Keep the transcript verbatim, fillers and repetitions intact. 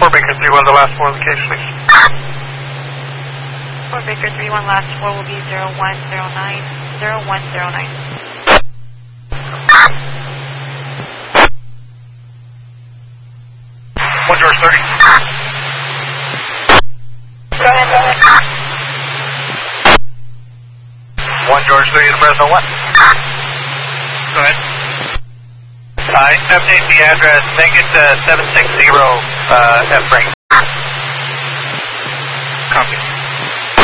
four Baker three one, the last four location, please. four Baker three one, last four will be zero one zero nine, zero one zero nine. one George thirty. Go ahead, go ahead. one George thirty to Fresno one. Go ahead. Uh, update the address, make it uh, seven six zero uh, F frame. Copy.